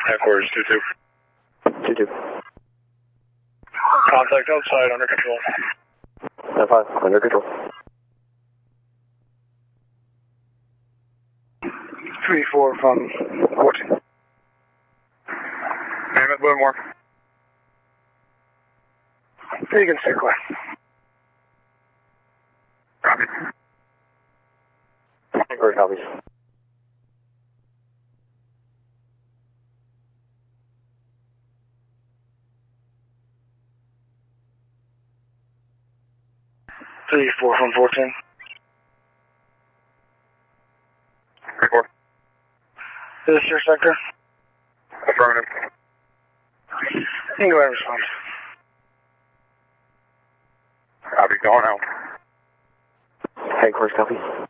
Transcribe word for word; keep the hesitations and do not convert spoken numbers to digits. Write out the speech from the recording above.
Headquarters, two two. two two. Contact outside, under control. nine five, under control. three four from fourteen. Name it, Wilmore. You can stay quiet. Copy. Headquarters copies. three four from fourteen. three four. Is this your sector? Affirmative. You can go ahead and respond. Copy, going out. Headquarters copy.